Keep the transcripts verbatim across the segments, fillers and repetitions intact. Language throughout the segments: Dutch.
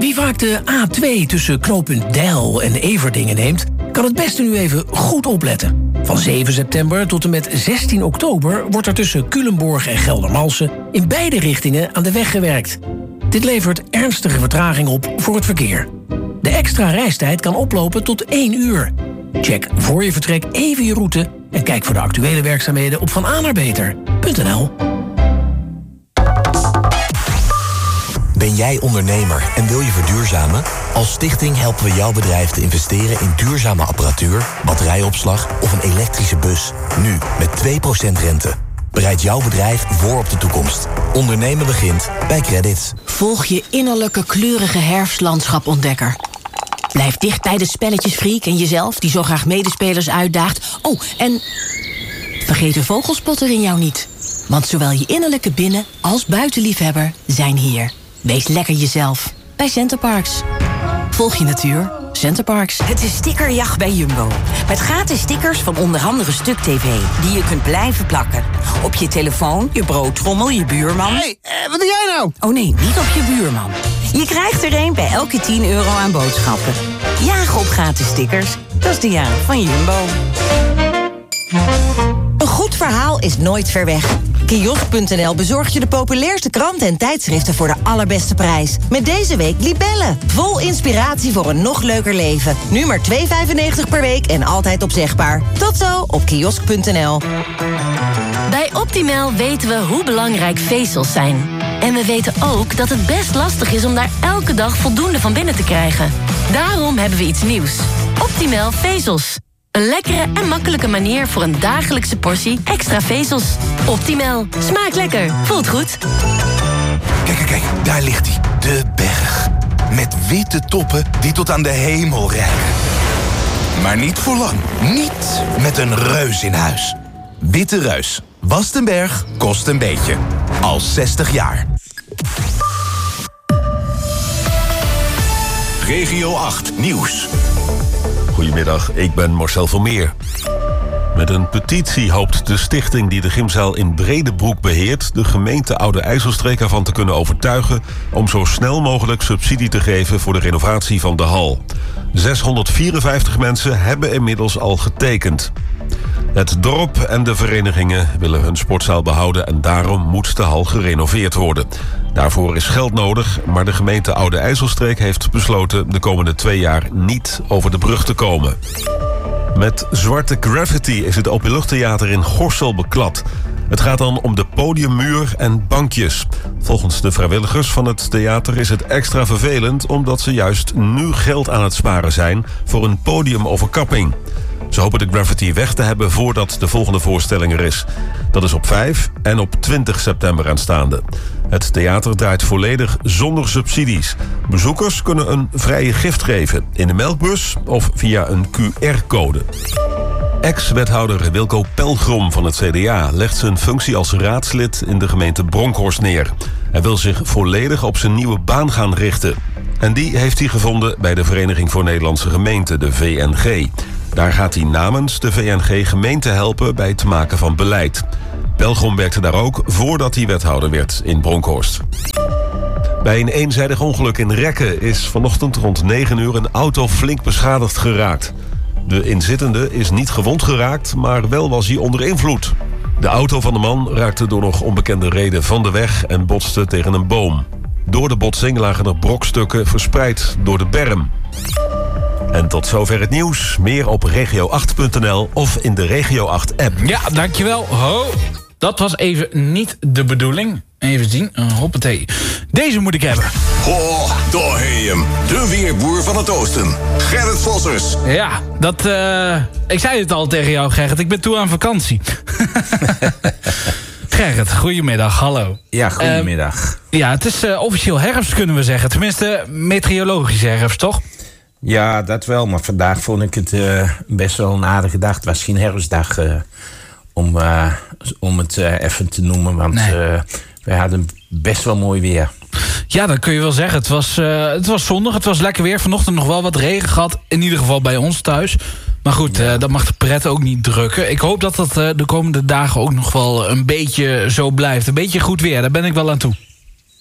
Wie vaak de A twee tussen knooppunt Deil en Everdingen neemt, kan het beste nu even goed opletten. Van zeven september tot en met zestien oktober wordt er tussen Culemborg en Geldermalsen in beide richtingen aan de weg gewerkt. Dit levert ernstige vertraging op voor het verkeer. De extra reistijd kan oplopen tot één uur. Check voor je vertrek even je route en kijk voor de actuele werkzaamheden op van a naar beter punt n l. Ben jij ondernemer en wil je verduurzamen? Als stichting helpen we jouw bedrijf te investeren in duurzame apparatuur, batterijopslag of een elektrische bus. Nu met twee procent rente. Bereid jouw bedrijf voor op de toekomst. Ondernemen begint bij Credits. Volg je innerlijke kleurige herfstlandschapontdekker. Blijf dicht bij de spelletjesfreak en jezelf, die zo graag medespelers uitdaagt. Oh, en vergeet de vogelspotter in jou niet. Want zowel je innerlijke binnen- als buitenliefhebber zijn hier. Wees lekker jezelf bij Centerparks. Volg je natuur. Centerparks. Het is stickerjacht bij Jumbo. Met gratis stickers van onder andere Stuk T V... die je kunt blijven plakken. Op je telefoon, je broodtrommel, je buurman. Hé, hey, eh, wat doe jij nou? Oh nee, niet op je buurman. Je krijgt er een bij elke tien euro aan boodschappen. Jaag op gratis stickers. Dat is de jaren van Jumbo. Een goed verhaal is nooit ver weg. Kiosk punt n l bezorgt je de populairste kranten en tijdschriften voor de allerbeste prijs. Met deze week Libelle. Vol inspiratie voor een nog leuker leven. Nu maar twee euro vijfennegentig per week en altijd opzegbaar. Tot zo op kiosk punt n l. Bij Optimal weten we hoe belangrijk vezels zijn. En we weten ook dat het best lastig is om daar elke dag voldoende van binnen te krijgen. Daarom hebben we iets nieuws. Optimal vezels. Een lekkere en makkelijke manier voor een dagelijkse portie extra vezels. Optimal. Smaakt lekker. Voelt goed. Kijk, kijk, kijk. Daar ligt hij. De berg. Met witte toppen die tot aan de hemel reiken. Maar niet voor lang. Niet met een reus in huis. Witte Reus. Wast een berg, kost een beetje. Al zestig jaar. Regio acht Nieuws. Goedemiddag, ik ben Marcel Vermeer. Met een petitie hoopt de stichting die de gymzaal in Bredebroek beheert... de gemeente Oude IJsselstreek ervan te kunnen overtuigen... om zo snel mogelijk subsidie te geven voor de renovatie van de hal. zeshonderdvierenvijftig mensen hebben inmiddels al getekend. Het dorp en de verenigingen willen hun sportzaal behouden... en daarom moet de hal gerenoveerd worden. Daarvoor is geld nodig, maar de gemeente Oude IJsselstreek heeft besloten... de komende twee jaar niet over de brug te komen. Met zwarte graffiti is het openluchttheater in Gorssel beklad. Het gaat dan om de podiummuur en bankjes. Volgens de vrijwilligers van het theater is het extra vervelend... omdat ze juist nu geld aan het sparen zijn voor een podiumoverkapping. Ze hopen de graffiti weg te hebben voordat de volgende voorstelling er is. Dat is op vijf en op twintig september aanstaande. Het theater draait volledig zonder subsidies. Bezoekers kunnen een vrije gift geven in de melkbus of via een Q R-code. Ex-wethouder Wilco Pelgrom van het C D A legt zijn functie als raadslid in de gemeente Bronkhorst neer. Hij wil zich volledig op zijn nieuwe baan gaan richten. En die heeft hij gevonden bij de Vereniging voor Nederlandse Gemeenten, de V N G. Daar gaat hij namens de V N G gemeenten helpen bij het maken van beleid. Pelgrom werkte daar ook voordat hij wethouder werd in Bronkhorst. Bij een eenzijdig ongeluk in Rekken is vanochtend rond negen uur een auto flink beschadigd geraakt. De inzittende is niet gewond geraakt, maar wel was hij onder invloed. De auto van de man raakte door nog onbekende reden van de weg en botste tegen een boom. Door de botsing lagen er brokstukken verspreid door de berm. En tot zover het nieuws. Meer op regio acht punt n l of in de Regio acht app. Ja, dankjewel. Ho, dat was even niet de bedoeling. Even zien. Uh, hoppatee. Deze moet ik hebben. Oh, daar heb je hem. De weerboer van het oosten. Gerrit Vossers. Ja, dat... Uh, ik zei het al tegen jou, Gerrit. Ik ben toe aan vakantie. Gerrit, goedemiddag. Hallo. Ja, goedemiddag. Uh, ja, het is uh, officieel herfst, kunnen we zeggen. Tenminste, meteorologische herfst, toch? Ja, dat wel. Maar vandaag vond ik het uh, best wel een aardige dag. Het was geen herfstdag uh, om, uh, om het uh, even te noemen. Want nee. uh, we hadden best wel mooi weer. Ja, dat kun je wel zeggen. Het was, uh, het was zonnig, het was lekker weer. Vanochtend nog wel wat regen gehad. In ieder geval bij ons thuis. Maar goed, ja. uh, dat mag de pret ook niet drukken. Ik hoop dat dat uh, de komende dagen ook nog wel een beetje zo blijft. Een beetje goed weer, daar ben ik wel aan toe.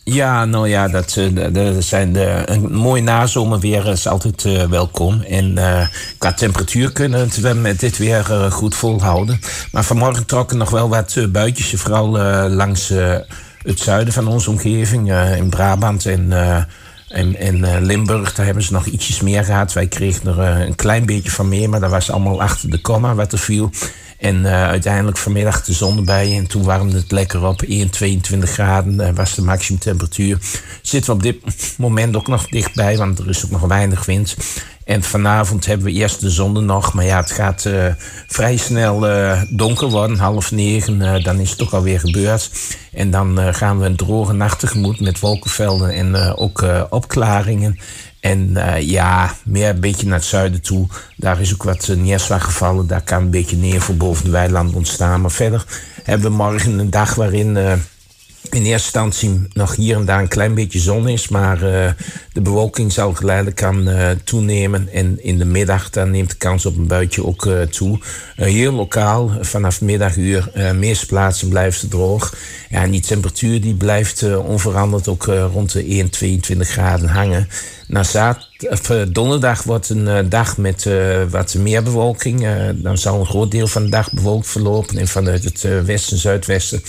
Ja, nou ja, dat, uh, dat zijn de, een mooi nazomerweer is altijd uh, welkom. En uh, qua temperatuur kunnen we het met dit weer uh, goed volhouden. Maar vanmorgen trokken nog wel wat uh, buitjes, vooral uh, langs uh, het zuiden van onze omgeving. Uh, in Brabant en, uh, en, en uh, Limburg, daar hebben ze nog ietsjes meer gehad. Wij kregen er uh, een klein beetje van meer, maar dat was allemaal achter de komma wat er viel. En uh, uiteindelijk vanmiddag de zon erbij. En toen warmde het lekker op. één, tweeëntwintig graden uh, was de maximumtemperatuur. Zitten we op dit moment ook nog dichtbij. Want er is ook nog weinig wind. En vanavond hebben we eerst de zon er nog. Maar ja, het gaat uh, vrij snel uh, donker worden. Half negen, uh, dan is het ook alweer gebeurd. En dan uh, gaan we een droge nacht tegemoet met wolkenvelden en uh, ook uh, opklaringen. En uh, ja, meer een beetje naar het zuiden toe. Daar is ook wat uh, neerslag gevallen. Daar kan een beetje neerval boven de weilanden ontstaan. Maar verder hebben we morgen een dag waarin uh, in eerste instantie nog hier en daar een klein beetje zon is. Maar uh, de bewolking zal geleidelijk aan uh, toenemen. En in de middag dan neemt de kans op een buitje ook uh, toe. Uh, heel lokaal, vanaf middaguur, uh, meeste plaatsen blijft het droog. Ja, en die temperatuur die blijft uh, onveranderd ook uh, rond de één, tweeëntwintig graden hangen. Na zaad, of, uh, donderdag wordt een uh, dag met uh, wat meer bewolking. Uh, dan zal een groot deel van de dag bewolkt verlopen. En vanuit het uh, westen, zuidwesten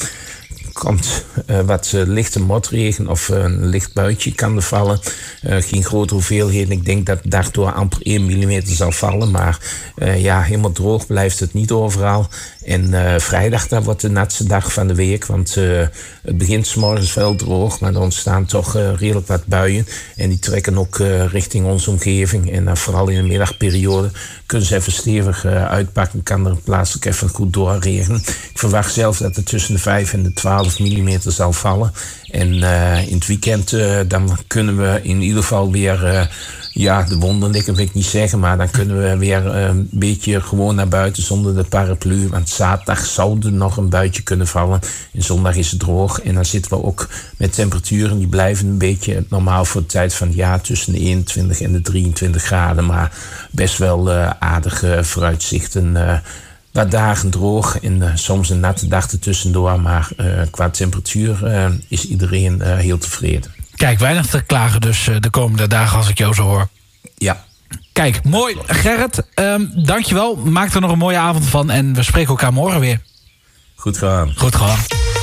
komt uh, wat uh, lichte motregen of uh, een licht buitje kan er vallen. Uh, geen grote hoeveelheden. Ik denk dat de dag door amper één millimeter zal vallen. Maar uh, ja, helemaal droog blijft het niet overal. En uh, vrijdag dat wordt de natste dag van de week. Want uh, het begint 's morgens wel droog. Maar er ontstaan toch uh, redelijk wat buien. En die trekken ook uh, richting onze omgeving. En uh, vooral in de middagperiode kunnen ze even stevig uh, uitpakken. Kan er plaatselijk even goed doorregenen. Ik verwacht zelf dat er tussen de vijf en de twaalf millimeter zal vallen. En uh, in het weekend uh, dan kunnen we in ieder geval weer... Uh, Ja, de wonderlijke wil ik niet zeggen, maar dan kunnen we weer uh, een beetje gewoon naar buiten zonder de paraplu. Want zaterdag zou er nog een buitje kunnen vallen. En zondag is het droog. En dan zitten we ook met temperaturen die blijven een beetje normaal voor de tijd van het jaar. Tussen de eenentwintig en de drieëntwintig graden. Maar best wel uh, aardige vooruitzichten. Uh, wat dagen droog en uh, soms een natte dag ertussendoor. Maar uh, qua temperatuur uh, is iedereen uh, heel tevreden. Kijk, weinig te klagen dus uh, de komende dagen als ik jou zo hoor. Ja. Kijk, mooi. Gerrit, um, dankjewel. Maak er nog een mooie avond van en we spreken elkaar morgen weer. Goed gedaan. Goed gedaan.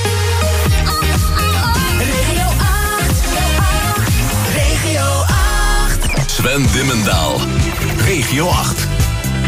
Regio acht. Regio acht. Sven Dimmendaal. Regio acht.